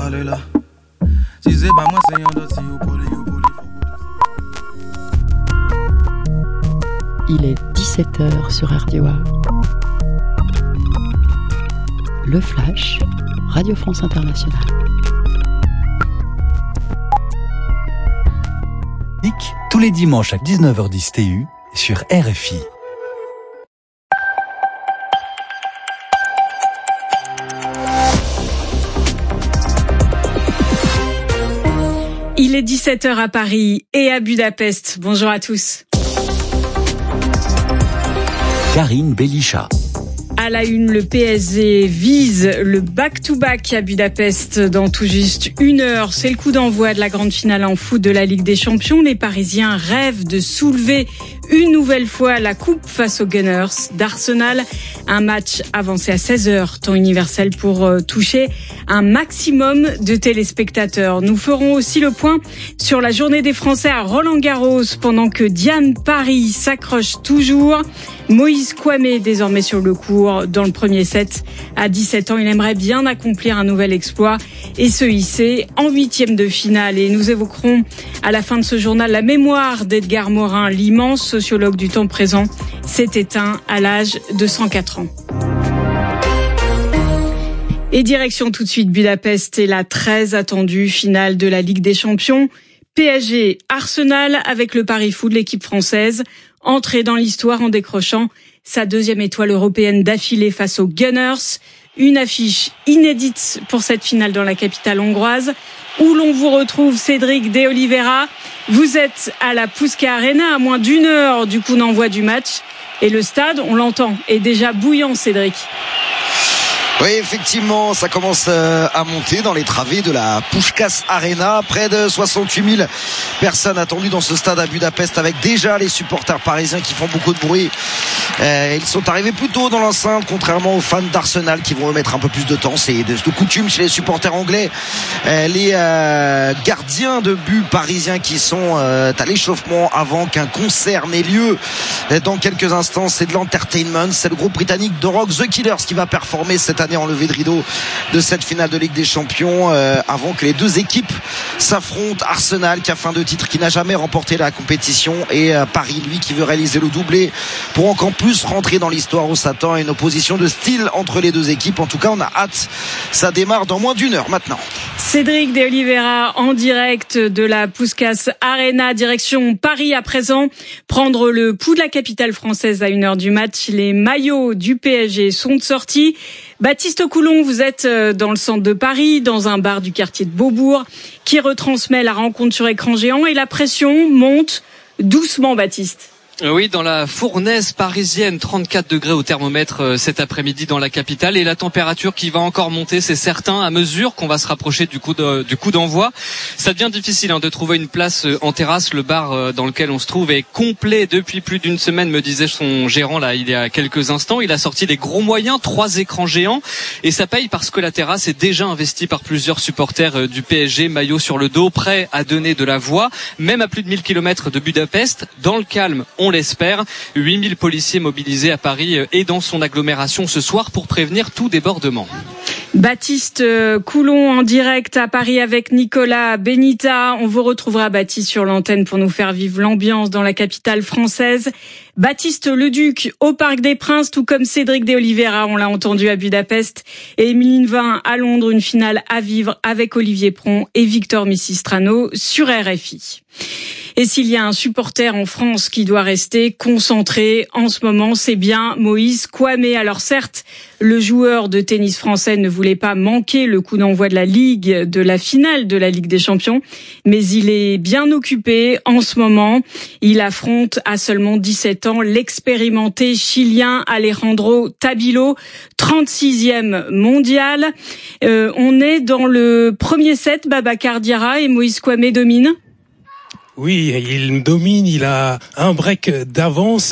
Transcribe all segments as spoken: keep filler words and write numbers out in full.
parler là. Si c'est pas moi, c'est un autre, si vous voulez, vous voulez. Il est dix-sept heures sur R D O A. Le Flash, Radio France Internationale. Tous les dimanches à dix-neuf heures dix T U sur R F I. Il est dix-sept heures à Paris et à Budapest. Bonjour à tous. Karine Belisha. À la une, le P S G vise le back-to-back à Budapest dans tout juste une heure. C'est le coup d'envoi de la grande finale en foot de la Ligue des Champions. Les Parisiens rêvent de soulever une nouvelle fois la coupe face aux Gunners d'Arsenal. Un match avancé à seize heures, temps universel, pour toucher un maximum de téléspectateurs. Nous ferons aussi le point sur la journée des Français à Roland-Garros pendant que Diane Paris s'accroche toujours. Moïse Kouamé, désormais sur le court dans le premier set. À dix-sept ans, il aimerait bien accomplir un nouvel exploit et se hisser en huitième de finale. Et nous évoquerons à la fin de ce journal la mémoire d'Edgar Morin, l'immense sociologue du temps présent, s'est éteint à l'âge de cent quatre ans. Et direction tout de suite Budapest et la très attendue finale de la Ligue des Champions. P S G Arsenal avec le pari fou de l'équipe française, entrée dans l'histoire en décrochant sa deuxième étoile européenne d'affilée face aux Gunners. Une affiche inédite pour cette finale dans la capitale hongroise, où l'on vous retrouve Cédric De Oliveira. Vous êtes à la Puskás Arena, à moins d'une heure du coup d'envoi du match. Et le stade, on l'entend, est déjà bouillant, Cédric. Oui, effectivement, ça commence à monter dans les travées de la Puskás Arena. Près de soixante-huit mille personnes attendues dans ce stade à Budapest, avec déjà les supporters parisiens qui font beaucoup de bruit. Euh, ils sont arrivés plus tôt dans l'enceinte, contrairement aux fans d'Arsenal qui vont mettre un peu plus de temps. C'est de, de coutume chez les supporters anglais. Euh, les euh, gardiens de but parisiens qui sont euh, à l'échauffement avant qu'un concert n'ait lieu dans quelques instants. C'est de l'entertainment. C'est le groupe britannique de rock The Killers qui va performer cette année en levée de rideau de cette finale de Ligue des Champions, euh, avant que les deux équipes s'affrontent. Arsenal qui a fin de titre, qui n'a jamais remporté la compétition, et euh, Paris, lui, qui veut réaliser le doublé pour encore plus rentrer dans l'histoire où s'attend à une opposition de style entre les deux équipes. En tout cas, on a hâte. Ça démarre dans moins d'une heure maintenant. Cédric De Oliveira en direct de la Puskás Arena, direction Paris à présent. Prendre le pouls de la capitale française à une heure du match. Les maillots du P S G sont sortis. Baptiste Coulon, vous êtes dans le centre de Paris, dans un bar du quartier de Beaubourg, qui retransmet la rencontre sur écran géant, et la pression monte doucement, Baptiste. Oui, dans la fournaise parisienne, trente-quatre degrés au thermomètre euh, cet après-midi dans la capitale, et la température qui va encore monter, c'est certain, à mesure qu'on va se rapprocher du coup de, du coup d'envoi. Ça devient difficile hein, de trouver une place euh, en terrasse. Le bar euh, dans lequel on se trouve est complet depuis plus d'une semaine, me disait son gérant là il y a quelques instants. Il a sorti des gros moyens, trois écrans géants, et ça paye parce que la terrasse est déjà investie par plusieurs supporters euh, du P S G, maillot sur le dos, prêts à donner de la voix, même à plus de mille kilomètres de Budapest. Dans le calme, on On l'espère. huit mille policiers mobilisés à Paris et dans son agglomération ce soir pour prévenir tout débordement. Baptiste Coulon en direct à Paris avec Nicolas Benita. On vous retrouvera, Baptiste, sur l'antenne pour nous faire vivre l'ambiance dans la capitale française. Baptiste Leduc au Parc des Princes, tout comme Cédric De Oliveira, on l'a entendu à Budapest, et Émilie Vin à Londres, une finale à vivre avec Olivier Pron et Victor Missistrano sur R F I. Et s'il y a un supporter en France qui doit rester concentré en ce moment, c'est bien Moïse Kouamé. Alors certes, le joueur de tennis français ne voulait pas manquer le coup d'envoi de la Ligue, de la finale de la Ligue des Champions, mais il est bien occupé en ce moment. Il affronte à seulement dix-sept ans l'expérimenté chilien Alejandro Tabilo, trente-sixième mondial. Euh, on est dans le premier set, Babacar Diarra, et Moïse Kouamé domine. Oui, il domine, il a un break d'avance.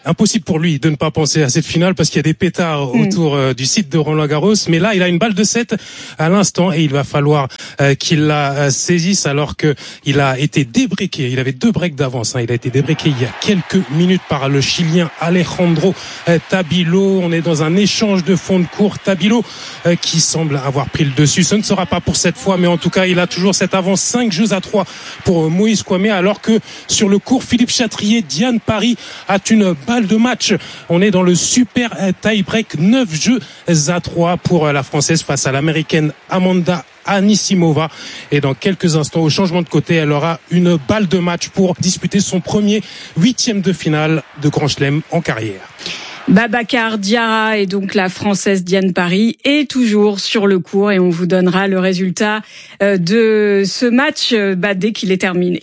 impossible pour lui de ne pas penser à cette finale parce qu'il y a des pétards mmh. autour euh, du site de Roland-Garros. Mais là, il a une balle de sept à l'instant et il va falloir euh, qu'il la euh, saisisse alors que il a été débriqué. Il avait deux breaks d'avance. Hein. Il a été débriqué il y a quelques minutes par le Chilien Alejandro euh, Tabilo. On est dans un échange de fond de cours. Tabilo euh, qui semble avoir pris le dessus. Ce ne sera pas pour cette fois, mais en tout cas, il a toujours cette avance cinq jeux à trois pour euh, Moïse Kouamé, alors que sur le court, Philippe Chatrier, Diane Paris a une balle de match. On est dans le super tie-break, neuf jeux à trois pour la Française face à l'Américaine Amanda Anisimova. Et dans quelques instants, au changement de côté, elle aura une balle de match pour disputer son premier huitième de finale de Grand Chelem en carrière. Babacar Diarra et donc la Française Diane Paris est toujours sur le court et on vous donnera le résultat de ce match bah, dès qu'il est terminé.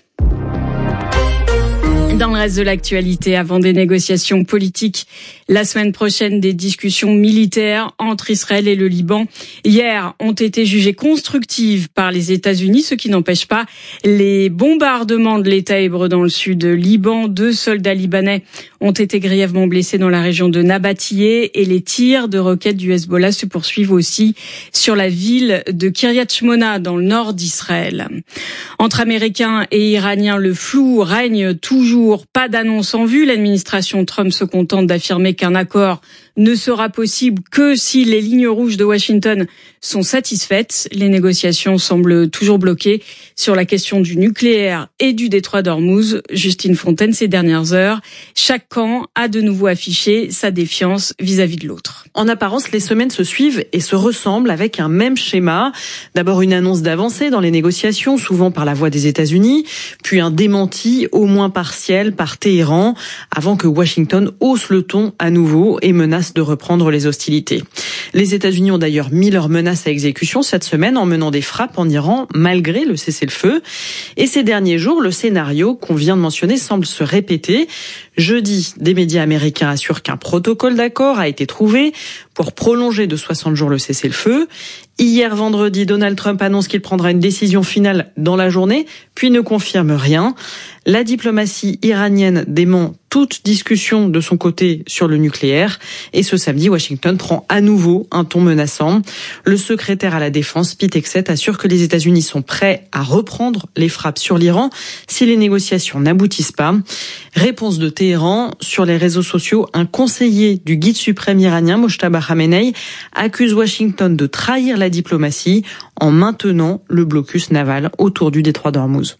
Dans le reste de l'actualité, avant des négociations politiques, la semaine prochaine, des discussions militaires entre Israël et le Liban, hier, ont été jugées constructives par les États-Unis, ce qui n'empêche pas les bombardements de l'État hébreu dans le sud Liban. Deux soldats libanais ont été grièvement blessés dans la région de Nabatillé et les tirs de roquettes du Hezbollah se poursuivent aussi sur la ville de Kiryat Shmona dans le nord d'Israël. Entre Américains et Iraniens, le flou règne toujours. Pas d'annonce en vue. L'administration Trump se contente d'affirmer qu'un accord ne sera possible que si les lignes rouges de Washington sont satisfaites. Les négociations semblent toujours bloquées sur la question du nucléaire et du détroit d'Ormuz. Justine Fontaine, ces dernières heures, chaque camp a de nouveau affiché sa défiance vis-à-vis de l'autre. En apparence, les semaines se suivent et se ressemblent avec un même schéma. D'abord une annonce d'avancée dans les négociations, souvent par la voix des États-Unis, puis un démenti au moins partiel par Téhéran, avant que Washington hausse le ton à nouveau et menace de reprendre les hostilités. Les États-Unis ont d'ailleurs mis leurs menaces à exécution cette semaine en menant des frappes en Iran malgré le cessez-le-feu. Et ces derniers jours, le scénario qu'on vient de mentionner semble se répéter. Jeudi, des médias américains assurent qu'un protocole d'accord a été trouvé pour prolonger de soixante jours le cessez-le-feu. Hier vendredi, Donald Trump annonce qu'il prendra une décision finale dans la journée, puis ne confirme rien. La diplomatie iranienne dément toute discussion de son côté sur le nucléaire. Et ce samedi, Washington prend à nouveau un ton menaçant. Le secrétaire à la Défense, Pete Hegseth, assure que les États-Unis sont prêts à reprendre les frappes sur l'Iran si les négociations n'aboutissent pas. Réponse de Téhéran. Sur les réseaux sociaux, un conseiller du guide suprême iranien, Mojtaba Khamenei, accuse Washington de trahir la diplomatie en maintenant le blocus naval autour du détroit d'Ormuz.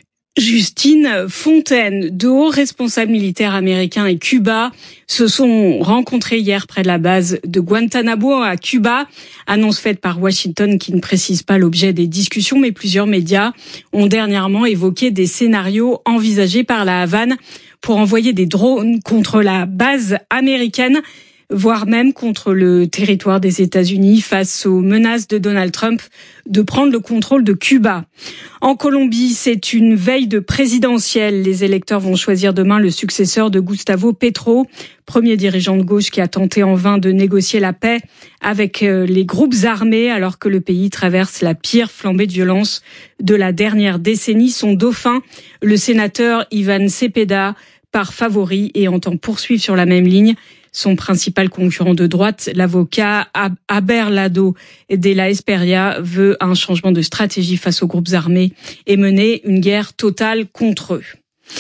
Justine Fontaine, de hauts responsables militaires américains et Cuba se sont rencontrés hier près de la base de Guantanamo à Cuba. Annonce faite par Washington qui ne précise pas l'objet des discussions, mais plusieurs médias ont dernièrement évoqué des scénarios envisagés par la Havane pour envoyer des drones contre la base américaine, voire même contre le territoire des États-Unis face aux menaces de Donald Trump de prendre le contrôle de Cuba. En Colombie, c'est une veille de présidentielle. Les électeurs vont choisir demain le successeur de Gustavo Petro, premier dirigeant de gauche qui a tenté en vain de négocier la paix avec les groupes armés alors que le pays traverse la pire flambée de violence de la dernière décennie. Son dauphin, le sénateur Ivan Cepeda, part favori et entend poursuivre sur la même ligne son principal concurrent de droite, l'avocat Abelardo de la Espriella, veut un changement de stratégie face aux groupes armés et mener une guerre totale contre eux.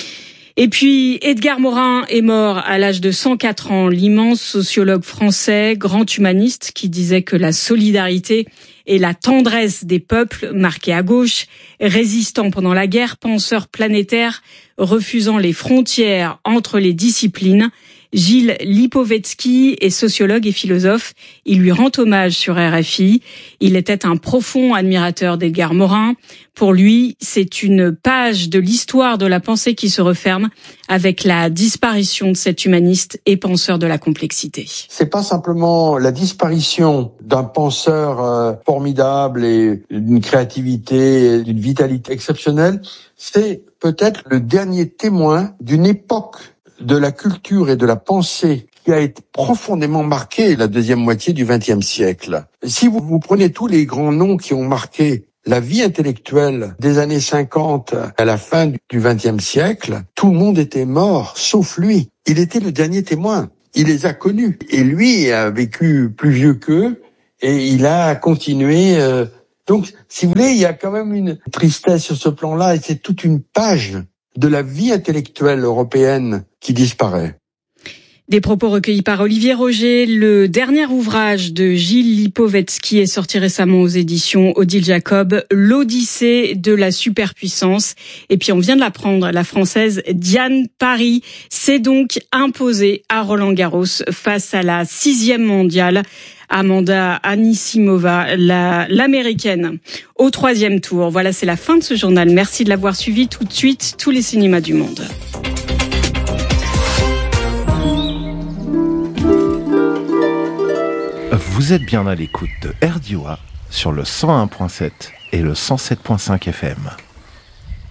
Et puis, Edgar Morin est mort à l'âge de cent quatre ans, l'immense sociologue français, grand humaniste, qui disait que la solidarité et la tendresse des peuples, marqués à gauche, résistant pendant la guerre, penseur planétaire, refusant les frontières entre les disciplines. Gilles Lipovetsky est sociologue et philosophe. Il lui rend hommage sur R F I. Il était un profond admirateur d'Edgar Morin. Pour lui, c'est une page de l'histoire de la pensée qui se referme avec la disparition de cet humaniste et penseur de la complexité. C'est pas simplement la disparition d'un penseur euh, formidable et d'une créativité, et d'une vitalité exceptionnelle. C'est peut-être le dernier témoin d'une époque de la culture et de la pensée qui a été profondément marquée la deuxième moitié du vingtième siècle. Si vous, vous prenez tous les grands noms qui ont marqué la vie intellectuelle des années cinquante à la fin du vingtième siècle, tout le monde était mort, sauf lui. il était le dernier témoin. Il les a connus. Et lui a vécu plus vieux qu'eux et il a continué. Euh... Donc, si vous voulez, il y a quand même une tristesse sur ce plan-là et c'est toute une page de la vie intellectuelle européenne qui disparaît. Des propos recueillis par Olivier Roger. Le dernier ouvrage de Gilles Lipovetsky est sorti récemment aux éditions Odile Jacob, l'Odyssée de la superpuissance. Et puis on vient de l'apprendre, la Française Diane Parry s'est donc imposée à Roland-Garros face à la sixième mondiale, Amanda Anisimova, la, l'américaine, au troisième tour. Voilà, c'est la fin de ce journal. Merci de l'avoir suivi. Tout de suite, tous les cinémas du monde. Vous êtes bien à l'écoute de R D O A sur le cent un virgule sept et le cent sept virgule cinq F M.